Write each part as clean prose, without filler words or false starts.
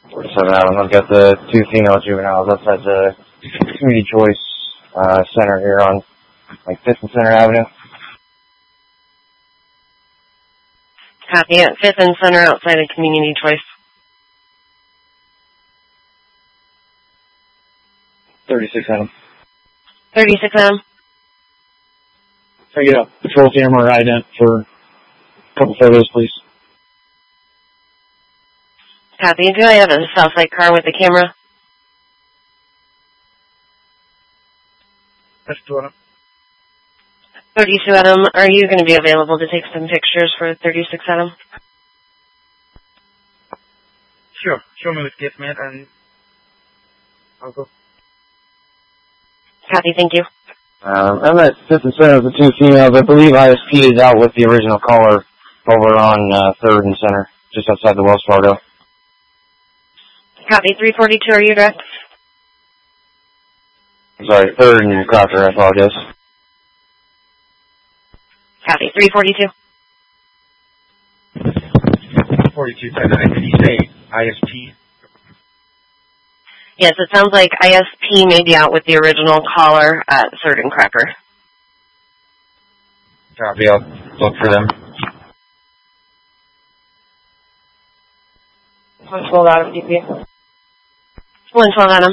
47 Adam. I've got the 2 female juveniles outside the Community Choice Center here on 5th and Center Avenue. Copy at 5th and Center outside of Community Choice. 36 Adam. 36 Adam. Can I get a patrol camera or ident for a couple photos, please? Copy. Do I have a Southside car with a camera? That's 2 Adam. 32 Adam. Are you going to be available to take some pictures for 36 Adam? Sure. Show me with gift, man, and I'll go. Copy. Thank you. I'm at 5th and Center with the 2 females. I believe ISP is out with the original caller over on 3rd and Center, just outside the Wells Fargo. Copy. 342, are you direct? Sorry, 3rd and Crocker, I apologize. Copy. 342. 42, did you say ISP? Yes, it sounds like ISP may be out with the original caller at 3rd and Cracker. Copy, I'll look for them. 112 Adam, DP. 112 Adam.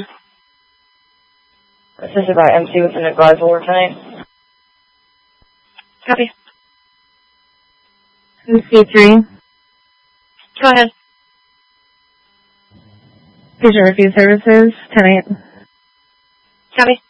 This is about MC within a Glasgow tonight. Copy. 2C3. Go ahead. Patient Refuse Services, 10-8. Copy.